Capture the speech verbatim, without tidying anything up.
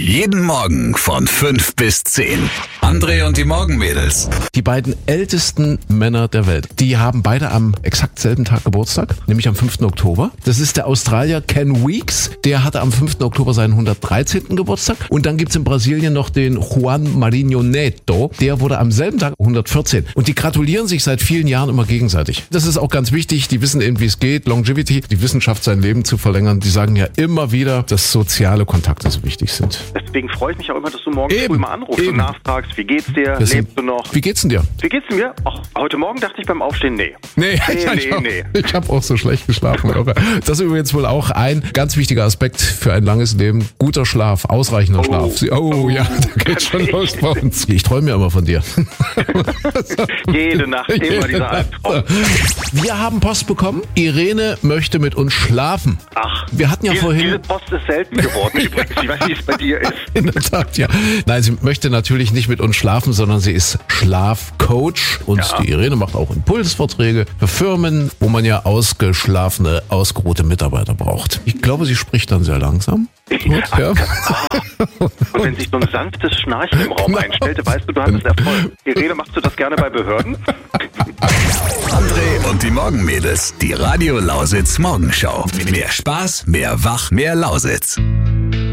Jeden Morgen von fünf bis zehn. André und die Morgenmädels. Die beiden ältesten Männer der Welt, die haben beide am exakt selben Tag Geburtstag, nämlich am fünften Oktober. Das ist der Australier Ken Weeks, der hatte am fünften Oktober seinen hundertdreizehnten Geburtstag. Und dann gibt's in Brasilien noch den Juan Marinho Neto, der wurde am selben Tag hundertvierzehn. Und die gratulieren sich seit vielen Jahren immer gegenseitig. Das ist auch ganz wichtig, die wissen eben, wie es geht, Longevity, die Wissenschaft, sein Leben zu verlängern. Die sagen ja immer wieder, dass soziale Kontakte so wichtig sind. Deswegen freue ich mich auch immer, dass du morgens Eben, früh mal anrufst eben. und nachfragst, wie geht's dir, Das sind- lebst du noch? Wie geht's denn dir? Wie geht's mir? Ach, heute Morgen dachte ich beim Aufstehen, nee. Nee, Nee, ich nee, hab, nee. Ich habe auch so schlecht geschlafen. Das ist übrigens wohl auch ein ganz wichtiger Aspekt für ein langes Leben. Guter Schlaf, ausreichender Schlaf. Sie- Oh, ja, da geht's schon los bei uns. Ich träume ja immer von dir. Jede Nacht immer dieser Albtraum. Wir haben Post bekommen. Irene möchte mit uns schlafen. Ach, Wir hatten ja diese, vorhin... diese Post ist selten geworden übrigens. Ich weiß nicht, wie es bei dir ist. In der Tat, ja. Nein, sie möchte natürlich nicht mit uns schlafen, sondern sie ist Schlafcoach. Und Ja. die Irene macht auch Impulsvorträge für Firmen, wo man ja ausgeschlafene, ausgeruhte Mitarbeiter braucht. Ich glaube, sie spricht dann sehr langsam. Gut, ja. Und wenn sich so ein sanftes Schnarchen im Raum Genau. einstellt, weißt du, du hattest Erfolg. Irene, machst du das gerne bei Behörden? André und die Morgenmädels. Die Radio Lausitz Morgenshow. Mehr Spaß, mehr Wach, mehr Lausitz.